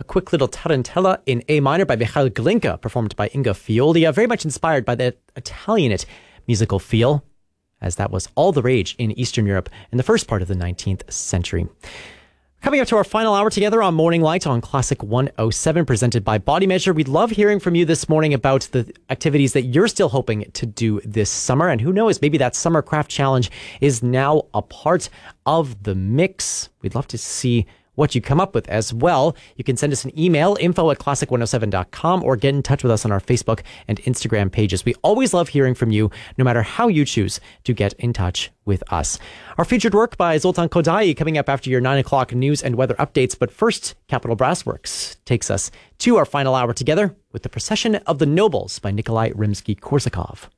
a quick little tarantella in A minor by Mikhail Glinka, performed by Inga Fiolia, very much inspired by the Italianate musical feel, as that was all the rage in Eastern Europe in the first part of the 19th century. Coming up to our final hour together on Morning Light on Classic 107, presented by Body Measure. We'd love hearing from you this morning about the activities that you're still hoping to do this summer. And who knows, maybe that Summer Craft Challenge is now a part of the mix. We'd love to see what you come up with as well. You can send us an email, info@classic107.com, or get in touch with us on our Facebook and Instagram pages. We always love hearing from you, no matter how you choose to get in touch with us. Our featured work by Zoltan Kodaly coming up after your 9 o'clock news and weather updates. But first, Capital Brassworks takes us to our final hour together with the Procession of the Nobles by Nikolai Rimsky-Korsakov.